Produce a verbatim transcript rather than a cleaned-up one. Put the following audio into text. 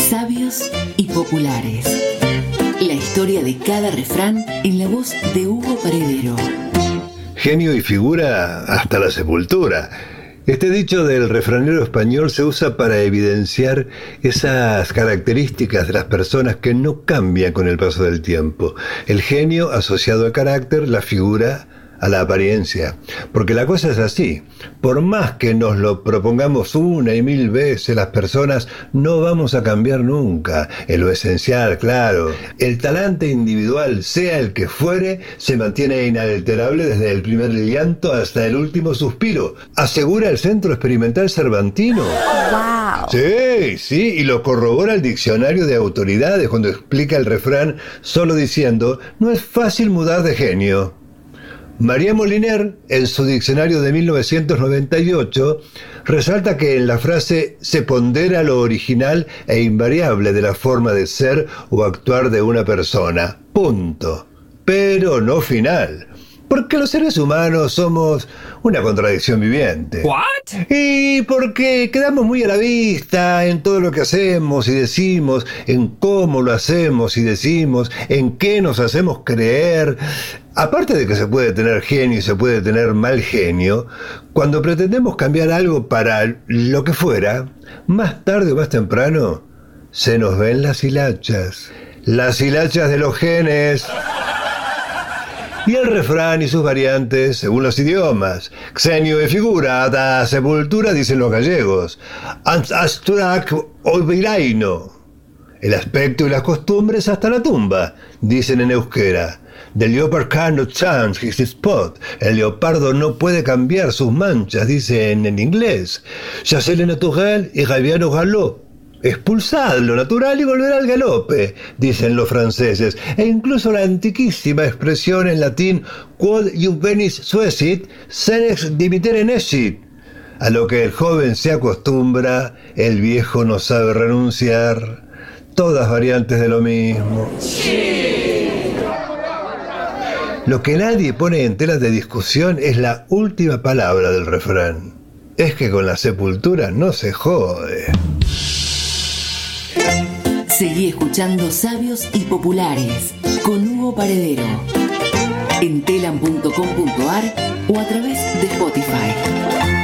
Sabios y populares. La historia de cada refrán en la voz de Hugo Paredero. Genio y figura hasta la sepultura. Este dicho del refranero español se usa para evidenciar esas características de las personas que no cambian con el paso del tiempo. El genio asociado al carácter, la figura a la apariencia. Porque la cosa es así. Por más que nos lo propongamos una y mil veces, las personas no vamos a cambiar nunca. En lo esencial, claro. El talante individual, sea el que fuere, se mantiene inalterable desde el primer llanto hasta el último suspiro. Asegura el Centro Experimental Cervantino. ¡Wow! Sí, sí, y lo corrobora el diccionario de autoridades cuando explica el refrán solo diciendo: no es fácil mudar de genio. María Moliner, en su diccionario de mil novecientos noventa y ocho, resalta que en la frase se pondera lo original e invariable de la forma de ser o actuar de una persona. Punto. Pero no final. Porque los seres humanos somos una contradicción viviente. ¿What? Y porque quedamos muy a la vista en todo lo que hacemos y decimos, en cómo lo hacemos y decimos, en qué nos hacemos creer. Aparte de que se puede tener genio y se puede tener mal genio, cuando pretendemos cambiar algo para lo que fuera, más tarde o más temprano, se nos ven las hilachas. Las hilachas de los genes. Y el refrán y sus variantes según los idiomas. Xenio e figura da sepultura, dicen los gallegos. Asturac o viraino. El aspecto y las costumbres hasta la tumba, dicen en euskera. The leopard cannot change his spot. El leopardo no puede cambiar sus manchas, dicen en inglés. Chassez le naturel y revient au galop. Expulsad lo natural y volverá al galope, dicen los franceses. E incluso la antiquísima expresión en latín quod juvenis suesit, senex dimitere nescit. A lo que el joven se acostumbra, el viejo no sabe renunciar. Todas variantes de lo mismo. Lo que nadie pone en tela de discusión es la última palabra del refrán. Es que con la sepultura no se jode. Seguí escuchando Sabios y Populares con Hugo Paredero en telam punto com punto ar o a través de Spotify.